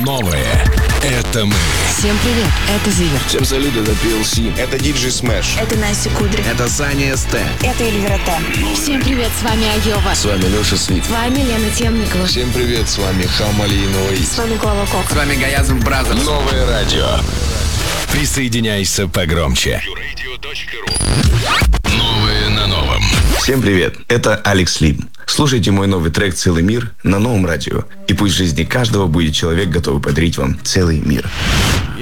Новое — это мы. Всем привет, это Зиверт. Всем салют, это PLC. Это DJ Smash. Это Настя Кудри. Это Саня СТ. Это Эльвира Т. Всем привет, с вами Айова. С вами Леша Свит. С вами Лена Темникова. Всем привет, с вами Хамали Иновой. С вами Клава Кока. С вами Гаязов Бразерс. Новое радио. Присоединяйся погромче. Новое на новом. Всем привет, это Алекс Лим. Слушайте мой новый трек «Целый мир» на новом радио. И пусть в жизни каждого будет человек, готовый подарить вам целый мир.